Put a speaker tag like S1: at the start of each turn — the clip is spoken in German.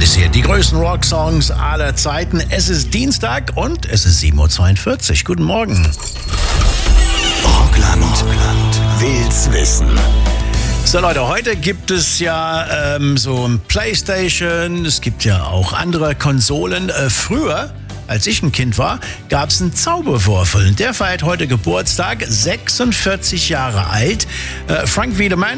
S1: analysiert die größten Rocksongs aller Zeiten. Es ist Dienstag und es ist 7.42 Uhr. Guten Morgen.
S2: Rockland will's wissen.
S1: So Leute, heute gibt es ja so ein Playstation, es gibt ja auch andere Konsolen. Früher, als ich ein Kind war, gab es einen Zauberwürfel. Der feiert heute Geburtstag, 46 Jahre alt. Frank Wiedemann